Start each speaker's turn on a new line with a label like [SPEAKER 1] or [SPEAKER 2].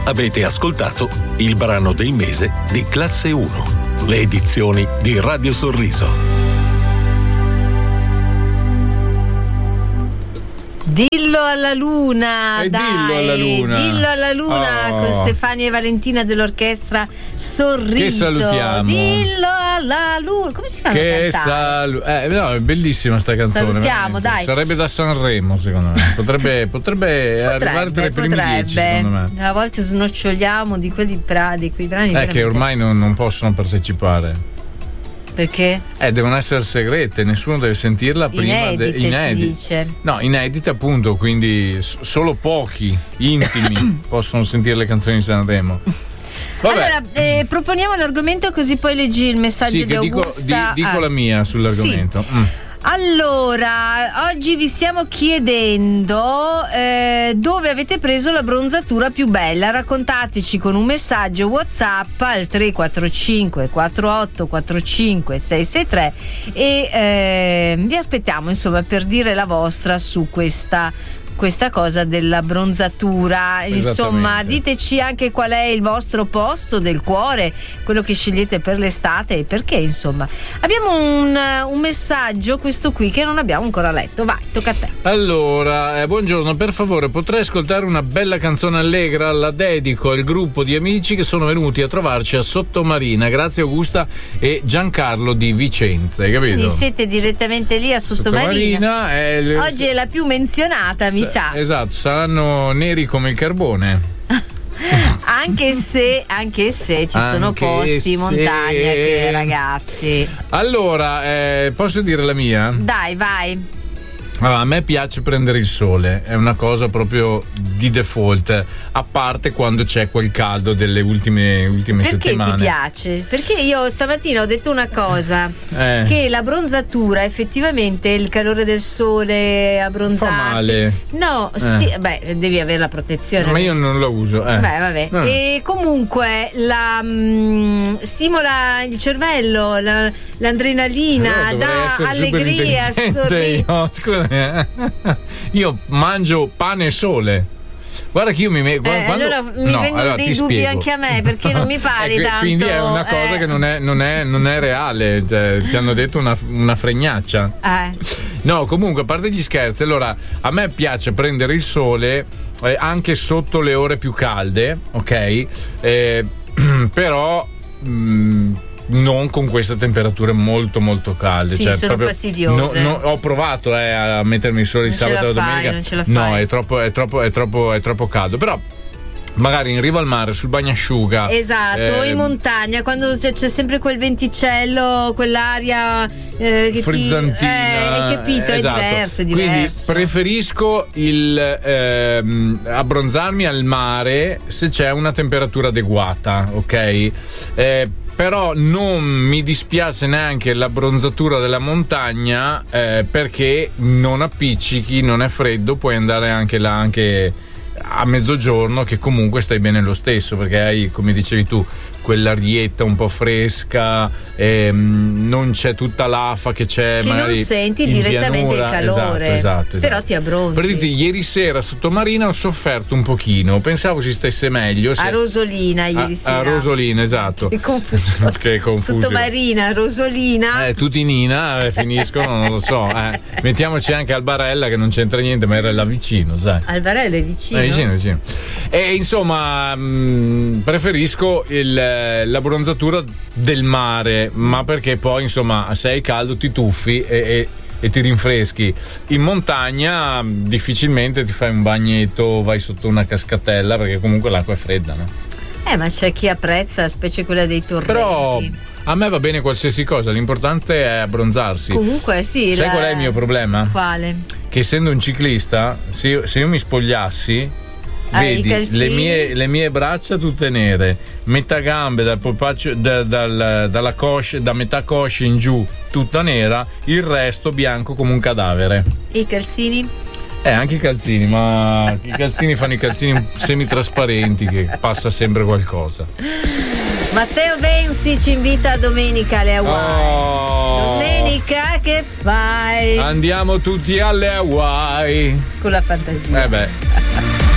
[SPEAKER 1] Avete ascoltato il brano del mese di Classe 1, le edizioni di Radio Sorriso.
[SPEAKER 2] Dillo alla luna, dai, dillo alla luna con Stefania e Valentina dell'orchestra Sorriso.
[SPEAKER 3] Che salutiamo.
[SPEAKER 2] Dillo alla luna. Come si fa a cantare?
[SPEAKER 3] No, è bellissima sta canzone.
[SPEAKER 2] Salutiamo, dai.
[SPEAKER 3] Sarebbe da Sanremo, secondo me. Potrebbe arrivare tra i primi 10, secondo me.
[SPEAKER 2] A volte snoccioliamo di quei brani.
[SPEAKER 3] Che ormai non possono partecipare.
[SPEAKER 2] Perché?
[SPEAKER 3] Devono essere segrete, nessuno deve sentirla prima.
[SPEAKER 2] Inedite, si dice.
[SPEAKER 3] No, inedite appunto, quindi solo pochi intimi possono sentire le canzoni di Sanremo. Vabbè.
[SPEAKER 2] Allora, proponiamo l'argomento così poi leggi il messaggio di Augusta.
[SPEAKER 3] Dico la mia sull'argomento.
[SPEAKER 2] Sì. Allora, oggi vi stiamo chiedendo dove avete preso la bronzatura più bella. Raccontateci con un messaggio WhatsApp al 345 48 45 663 e vi aspettiamo insomma per dire la vostra su questa cosa della bronzatura. Insomma, diteci anche qual è il vostro posto del cuore, quello che scegliete per l'estate e perché. Insomma, abbiamo un messaggio, questo qui, che non abbiamo ancora letto. Vai, tocca a te.
[SPEAKER 3] Allora, buongiorno, per favore potrei ascoltare una bella canzone allegra? La dedico al gruppo di amici che sono venuti a trovarci a Sottomarina. Grazie Augusta e Giancarlo di Vicenza, hai capito?
[SPEAKER 2] Quindi siete direttamente lì a Sottomarina. Oggi è la più menzionata, mi sa.
[SPEAKER 3] Esatto, saranno neri come il carbone.
[SPEAKER 2] Anche se ci sono posti in montagna che, ragazzi.
[SPEAKER 3] Allora, posso dire la mia?
[SPEAKER 2] Dai, vai.
[SPEAKER 3] Allora, a me piace prendere il sole, è una cosa proprio di default, a parte quando c'è quel caldo delle ultime settimane.
[SPEAKER 2] Perché ti piace? Perché io stamattina ho detto una cosa, che la bronzatura effettivamente, il calore del sole, abbronzarsi,
[SPEAKER 3] fa male.
[SPEAKER 2] No, devi avere la protezione.
[SPEAKER 3] Ma io non la uso.
[SPEAKER 2] Vabbè. No. E comunque stimola il cervello, l'adrenalina, dà allegria, sorriso.
[SPEAKER 3] Io mangio pane e sole. Guarda che io mi
[SPEAKER 2] allora mi vengono dei dubbi spiego. Anche a me, perché non mi pari tanto.
[SPEAKER 3] Quindi è una cosa che non è reale, cioè, ti hanno detto una fregnaccia. No, comunque, a parte gli scherzi, allora a me piace prendere il sole anche sotto le ore più calde, ok? Però non con queste temperature molto molto calde.
[SPEAKER 2] Sì,
[SPEAKER 3] cioè,
[SPEAKER 2] sono
[SPEAKER 3] proprio,
[SPEAKER 2] fastidiose.
[SPEAKER 3] Ho provato a mettermi il sole il sabato e la domenica.
[SPEAKER 2] Non ce la fai.
[SPEAKER 3] No, è troppo caldo. Però magari in riva al mare, sul bagnasciuga.
[SPEAKER 2] Esatto, in montagna, quando c'è sempre quel venticello, quell'aria che
[SPEAKER 3] frizzantina.
[SPEAKER 2] Hai capito?
[SPEAKER 3] Esatto.
[SPEAKER 2] È diverso.
[SPEAKER 3] Quindi preferisco abbronzarmi al mare se c'è una temperatura adeguata, ok? Però non mi dispiace neanche l'abbronzatura della montagna, perché non appiccichi, non è freddo, puoi andare anche là anche a mezzogiorno, che comunque stai bene lo stesso, perché hai, come dicevi tu, quell'arietta un po' fresca, non c'è tutta l'afa che c'è,
[SPEAKER 2] che
[SPEAKER 3] magari
[SPEAKER 2] non senti
[SPEAKER 3] pianura.
[SPEAKER 2] direttamente il calore.
[SPEAKER 3] Esatto.
[SPEAKER 2] Però ti abbronzi.
[SPEAKER 3] Per dirti, ieri sera a Sottomarina ho sofferto un pochino, pensavo si stesse meglio.
[SPEAKER 2] A Rosolina ieri sera.
[SPEAKER 3] A Rosolina, esatto.
[SPEAKER 2] Che confusione.
[SPEAKER 3] Che confusione.
[SPEAKER 2] Sottomarina, Rosolina.
[SPEAKER 3] Tutti in Nina finiscono, non lo so. Mettiamoci anche Albarella, che non c'entra niente, ma era là vicino, sai.
[SPEAKER 2] Albarella è vicino.
[SPEAKER 3] Vicino. E insomma, preferisco l'abbronzatura del mare, ma perché poi insomma se hai caldo ti tuffi e ti rinfreschi. In montagna difficilmente ti fai un bagnetto, vai sotto una cascatella, perché comunque l'acqua è fredda, no?
[SPEAKER 2] Ma c'è chi apprezza, specie quella dei torrenti.
[SPEAKER 3] Però a me va bene qualsiasi cosa, l'importante è abbronzarsi.
[SPEAKER 2] Comunque sì.
[SPEAKER 3] Sai qual è il mio problema?
[SPEAKER 2] Quale?
[SPEAKER 3] Che essendo un ciclista, se io mi spogliassi, vedi le mie braccia tutte nere, metà gambe dal polpaccio, dalla coscia, da metà coscia in giù tutta nera, il resto bianco come un cadavere.
[SPEAKER 2] E i calzini?
[SPEAKER 3] Anche i calzini, ma i calzini fanno i calzini semitrasparenti, che passa sempre qualcosa.
[SPEAKER 2] Matteo Bensi ci invita a domenica alle Hawaii. Domenica che fai?
[SPEAKER 3] Andiamo tutti alle Hawaii.
[SPEAKER 2] Con la fantasia.
[SPEAKER 3] Beh.